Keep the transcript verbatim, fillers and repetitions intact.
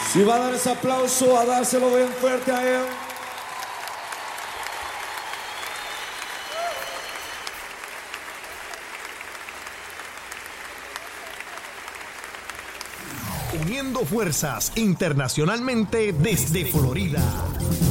Si va a dar ese aplauso, a dárselo bien fuerte a él. Uniendo fuerzas internacionalmente desde Florida.